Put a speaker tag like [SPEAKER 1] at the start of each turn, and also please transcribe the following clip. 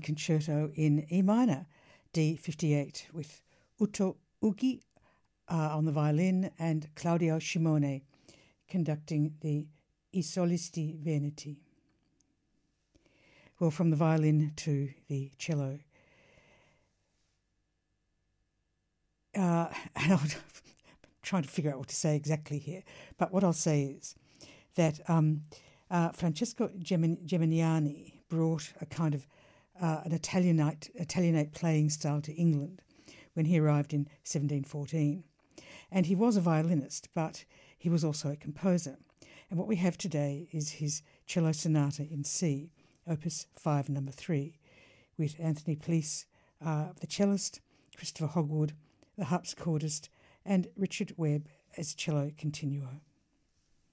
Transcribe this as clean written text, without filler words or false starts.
[SPEAKER 1] Concerto in E minor, D58, with Uto Ugi on the violin and Claudio Scimone conducting the I Solisti Veneti. Well, from the violin to the cello. And I'm trying to figure out what to say exactly here, but what I'll say is that Francesco Geminiani brought a kind of an Italianate playing style to England when he arrived in 1714. And he was a violinist, but he was also a composer. And what we have today is his cello sonata in C, Opus 5, number 3, with Anthony Pleece, the cellist, Christopher Hogwood, the harpsichordist, and Richard Webb as cello continuo.